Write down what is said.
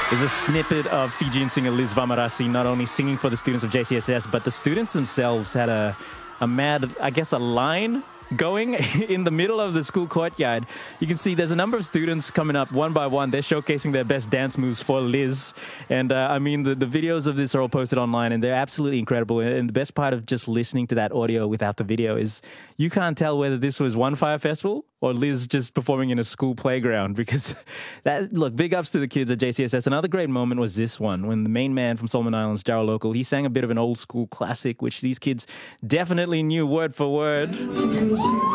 There's a snippet of Fijian singer Liz Vamarasi not only singing for the students of JCSS, but the students themselves had a mad, I guess, a line going in the middle of the school courtyard. You can see there's a number of students coming up one by one. They're showcasing their best dance moves for Liz. And I mean, the videos of this are all posted online and they're absolutely incredible. And the best part of just listening to that audio without the video is you can't tell whether this was One Fire Festival or Liz just performing in a school playground, because look, big ups to the kids at JCSS. Another great moment was this one when the main man from Solomon Islands, Jarrell Local, he sang a bit of an old school classic, which these kids definitely knew word for word.